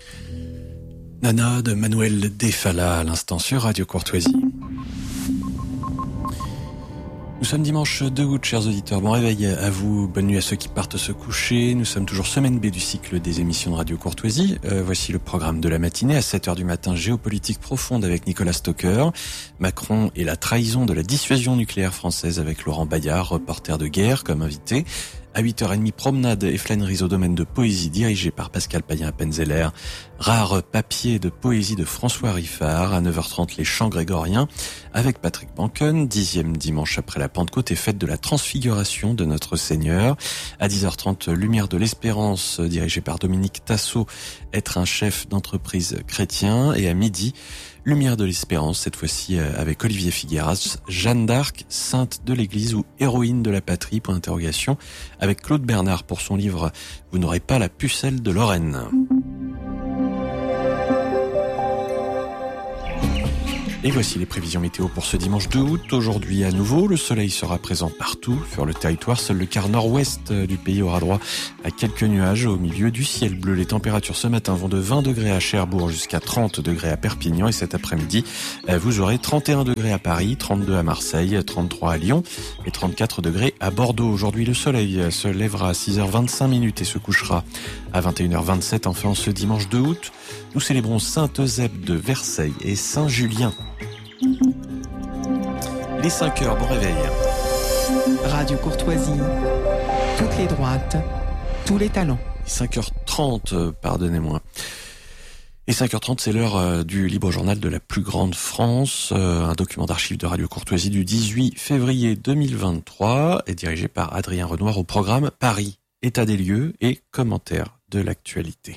Nana de Manuel De Falla à l'instant sur Radio Courtoisie. Nous sommes dimanche 2 août, chers auditeurs. Bon réveil à vous, bonne nuit à ceux qui partent se coucher. Nous sommes toujours semaine B du cycle des émissions de Radio Courtoisie. Voici le programme de la matinée. À 7h du matin, géopolitique profonde avec Nicolas Stocker. Macron et la trahison de la dissuasion nucléaire française avec Laurent Bayard, reporter de guerre comme invité. À 8h30, promenade et flâneries au domaine de poésie dirigée par Pascal Payen-Penzeller. Rare papier de poésie de François Riffard. À 9h30, les chants grégoriens avec Patrick Banken. 10e dimanche après la Pentecôte et fête de la transfiguration de notre Seigneur. À 10h30, Lumière de l'Espérance dirigée par Dominique Tassot, être un chef d'entreprise chrétien. Et à midi, Lumière de l'Espérance, cette fois-ci avec Olivier Figueras, Jeanne d'Arc, sainte de l'Église ou héroïne de la patrie, point d'interrogation, avec Claude Bernard pour son livre « Vous n'aurez pas la pucelle de Lorraine ». Et voici les prévisions météo pour ce dimanche 2 août. Aujourd'hui à nouveau, le soleil sera présent partout sur le territoire. Seul le quart nord-ouest du pays aura droit à quelques nuages au milieu du ciel bleu. Les températures ce matin vont de 20 degrés à Cherbourg jusqu'à 30 degrés à Perpignan. Et cet après-midi, vous aurez 31 degrés à Paris, 32 à Marseille, 33 à Lyon et 34 degrés à Bordeaux. Aujourd'hui, le soleil se lèvera à 6h25 et se couchera à 21h27. Enfin, ce dimanche 2 août, nous célébrons Sainte-Eusèbe de Versailles et Saint-Julien. Les 5h, bon réveil. Radio Courtoisie, toutes les droites, tous les talents. 5h30, pardonnez-moi. Et 5h30, c'est l'heure du libre journal de la plus grande France. Un document d'archives de Radio Courtoisie du 18 février 2023 est dirigé par Adrien Renoir au programme Paris, état des lieux et commentaires de l'actualité.